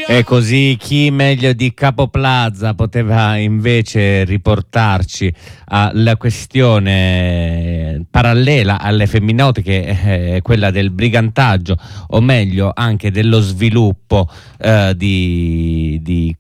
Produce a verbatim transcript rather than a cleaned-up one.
E così chi meglio di Capo Plaza poteva invece riportarci alla questione parallela alle femminote, che è quella del brigantaggio, o meglio anche dello sviluppo eh, di, di